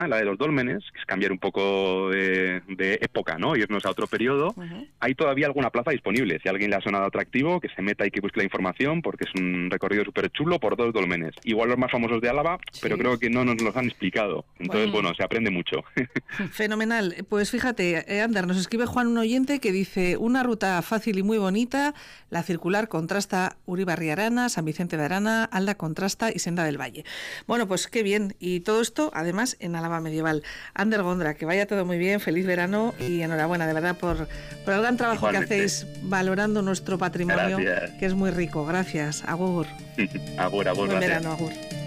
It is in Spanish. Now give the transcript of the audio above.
la de los dólmenes, que es cambiar un poco de época, ¿no? Irnos a otro periodo. Hay todavía alguna plaza disponible. Si a alguien le ha sonado atractivo, que se meta y que busque la información, porque es un recorrido súper chulo por 2 dólmenes. Igual los más famosos de Álava, pero creo que no nos los han explicado. Entonces, bueno, se aprende mucho. Fenomenal. Pues fíjate, Ander, nos escribe Juan, un oyente, que dice: una ruta fácil y muy bonita, la circular contrasta Uribarri Arana, San Vicente de Arana, Alda contrasta y Senda del Valle. Bueno, pues qué bien. Y todo esto, además, en Álava medieval. Ander Gondra, que vaya todo muy bien, feliz verano y enhorabuena, de verdad, por el gran trabajo que hacéis valorando nuestro patrimonio, que es muy rico. Gracias. Agur. Agur, Buen gracias. verano, agur.